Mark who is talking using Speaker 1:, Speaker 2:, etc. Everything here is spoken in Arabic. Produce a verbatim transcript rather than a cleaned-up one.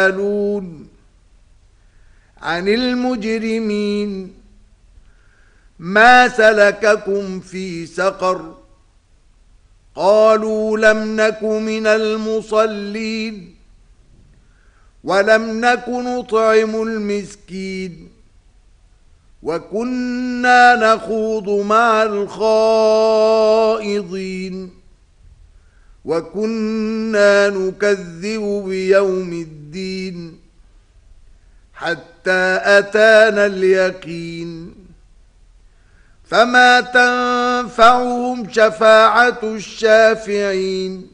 Speaker 1: يسألون عن المجرمين ما سلككم في سقر قالوا لم نك من المصلين ولم نك نطعم المسكين وكنا نخوض مع الخائضين وكنا نكذب بيوم الدين حتى أتانا اليقين فما تنفعهم شفاعة الشافعين